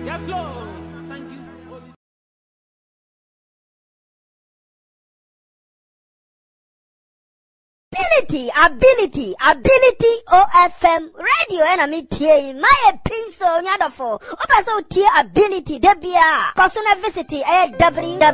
Yes, Lord. Thank you. Ability, OFM radio and I'm here. My pencil, nyadafo. Opa so ability, debia. Personal visit,